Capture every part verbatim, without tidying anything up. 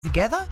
together.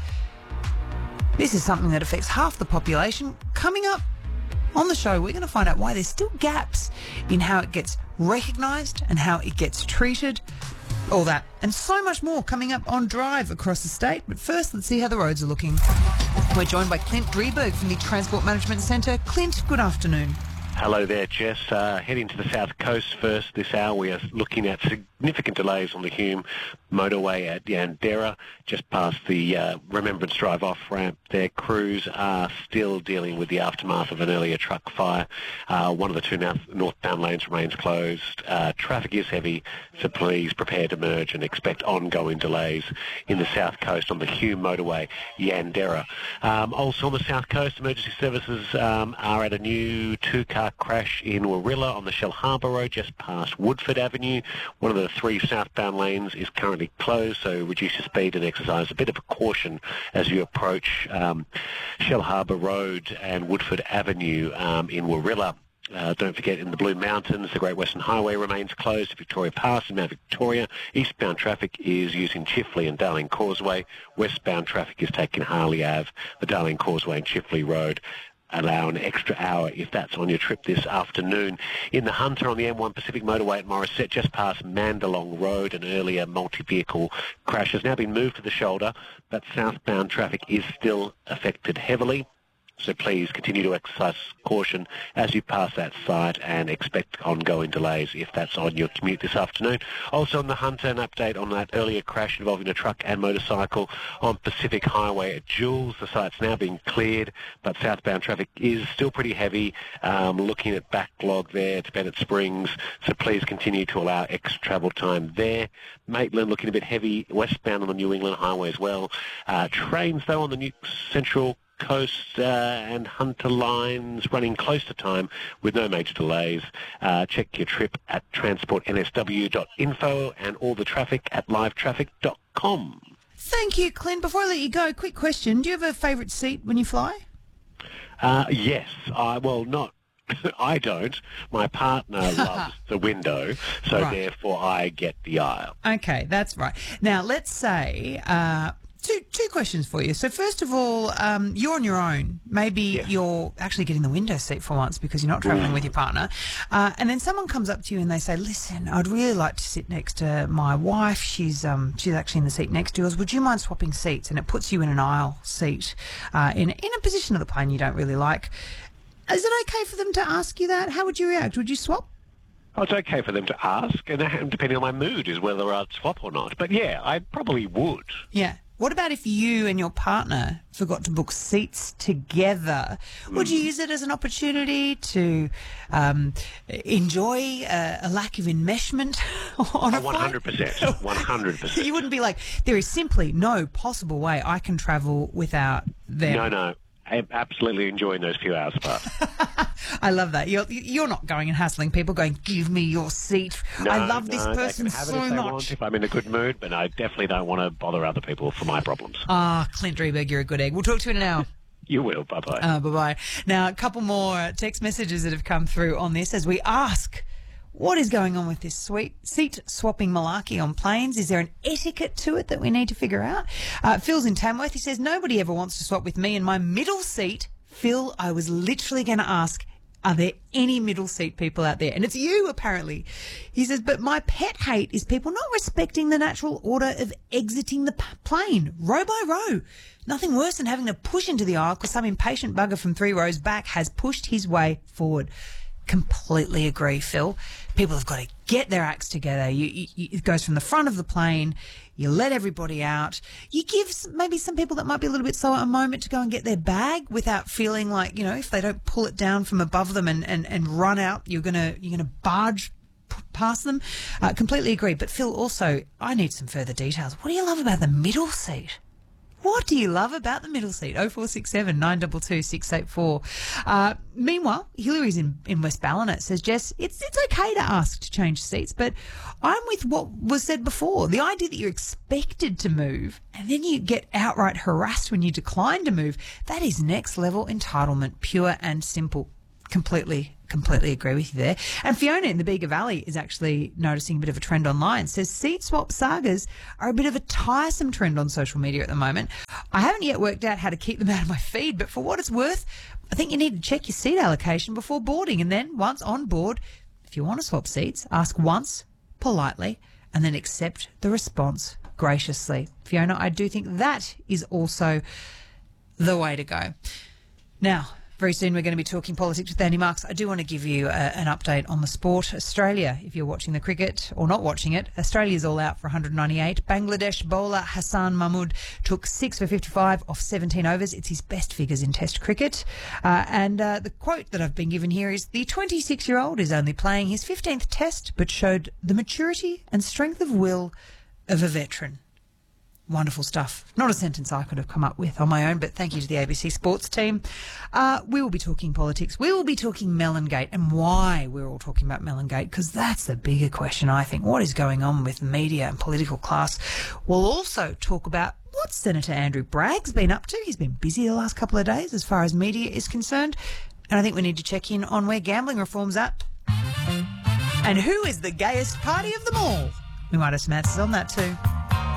This is something that affects half the population. Coming up on the show, we're going to find out why there's still gaps in how it gets recognised and how it gets treated. All that and so much more coming up on Drive across the state. But first, let's see how the roads are looking. We're joined by Clint Drieberg from the Transport Management Centre. Clint, good afternoon. Hello there, Jess. Uh, heading to the south coast first this hour. We are looking at significant delays on the Hume motorway at Yandera, just past the uh, Remembrance Drive off-ramp there. Crews are still dealing with the aftermath of an earlier truck fire. Uh, one of the two north- northbound lanes remains closed. Uh, traffic is heavy, so please prepare to merge and expect ongoing delays in the south coast on the Hume motorway, Yandera. Um, also on the south coast, emergency services um, are at a new two-car crash in Warilla on the Shellharbour Road, just past Woodford Avenue. One of the three southbound lanes is currently closed, so reduce your speed and exercise a bit of a caution as you approach um, Shellharbour Road and Woodford Avenue um, in Warilla. Uh, don't forget, in the Blue Mountains, the Great Western Highway remains closed at Victoria Pass in Mount Victoria. Eastbound traffic is using Chifley and Darling Causeway. Westbound traffic is taking Harley Ave, the Darling Causeway and Chifley Road. Allow an extra hour if that's on your trip this afternoon. In the Hunter on the M one Pacific motorway at Morisset, just past Mandalong Road, an earlier multi-vehicle crash has now been moved to the shoulder, but southbound traffic is still affected heavily. So please continue to exercise caution as you pass that site and expect ongoing delays if that's on your commute this afternoon. Also on the Hunter, an update on that earlier crash involving a truck and motorcycle on Pacific Highway at Jules. The site's now being cleared, but southbound traffic is still pretty heavy. Um, looking at backlog there to Bennett Springs, so please continue to allow extra travel time there. Maitland looking a bit heavy, westbound on the New England Highway as well. Uh, trains, though, on the New Central Coast uh, and Hunter lines running close to time with no major delays. Uh, check your trip at transport n s w dot info and all the traffic at live traffic dot com. Thank you, Clint. Before I let you go, quick question. Do you have a favourite seat when you fly? Uh, yes. I, well, not... I don't. My partner loves the window, so right. Therefore I get the aisle. Okay, that's right. Now, let's say... Uh, Two two questions for you. So first of all, um, you're on your own. Maybe yes. You're actually getting the window seat for once because you're not travelling with your partner. Uh, and then someone comes up to you and they say, "Listen, I'd really like to sit next to my wife. She's um she's actually in the seat next to yours. Would you mind swapping seats?" And it puts you in an aisle seat, uh, in in a position of the plane you don't really like. Is it okay for them to ask you that? How would you react? Would you swap? Oh, it's okay for them to ask, and depending on my mood is whether I'd swap or not. But yeah, I probably would. Yeah. What about if you and your partner forgot to book seats together? Mm. Would you use it as an opportunity to um, enjoy a, a lack of enmeshment on a oh, one hundred percent. flight? one hundred percent. You wouldn't be like, there is simply no possible way I can travel without them. No, no. I'm absolutely enjoying those few hours apart. I love that. You're you're not going and hassling people, going, "Give me your seat. No, I love no, this person they can have so it if they much." Want, if I'm in a good mood, but I definitely don't want to bother other people for my problems. Ah, Clint Drieberg, you're a good egg. We'll talk to you in an hour. You will. Bye-bye. Uh, bye-bye. Now, a couple more text messages that have come through on this as we ask, what is going on with this sweet seat-swapping malarkey on planes? Is there an etiquette to it that we need to figure out? Uh, Phil's in Tamworth. He says, nobody ever wants to swap with me in my middle seat. Phil, I was literally going to ask, are there any middle seat people out there? And it's you, apparently. He says, but my pet hate is people not respecting the natural order of exiting the p- plane, row by row. Nothing worse than having to push into the aisle because some impatient bugger from three rows back has pushed his way forward. Completely agree, Phil. People have got to get their acts together. You, you, it goes from the front of the plane. You let everybody out. You give maybe some people that might be a little bit slower a moment to go and get their bag without feeling like, you know, if they don't pull it down from above them and, and, and run out, you're gonna you're gonna barge p- past them. Uh, completely agree. But Phil, also, I need some further details. What do you love about the middle seat? What do you love about the middle seat? oh four six seven, nine two two, six eight four. Uh, meanwhile, Hillary's in, in West Ballina says, Jess, it's it's okay to ask to change seats, but I'm with what was said before. The idea that you're expected to move and then you get outright harassed when you decline to move, that is next level entitlement, pure and simple. completely, completely agree with you there. And Fiona in the Bega Valley is actually noticing a bit of a trend online. Says seat swap sagas are a bit of a tiresome trend on social media at the moment. I haven't yet worked out how to keep them out of my feed, but for what it's worth, I think you need to check your seat allocation before boarding. And then once on board, if you want to swap seats, ask once politely and then accept the response graciously. Fiona, I do think that is also the way to go. Now, very soon we're going to be talking politics with Andy Marks. I do want to give you a, an update on the sport. Australia, if you're watching the cricket or not watching it, Australia's all out for one hundred ninety-eight. Bangladesh bowler Hassan Mahmood took six for fifty-five off seventeen overs. It's his best figures in Test cricket. Uh, and uh, the quote that I've been given here is, the twenty-six-year-old is only playing his fifteenth Test but showed the maturity and strength of will of a veteran. Wonderful stuff. Not a sentence I could have come up with on my own, but thank you to the A B C Sports team. Uh, we will be talking politics. We will be talking Mellongate and why we're all talking about Mellongate, because that's the bigger question, I think. What is going on with media and political class? We'll also talk about what Senator Andrew Bragg's been up to. He's been busy the last couple of days as far as media is concerned. And I think we need to check in on where gambling reform's at. And who is the gayest party of them all? We might have some answers on that too.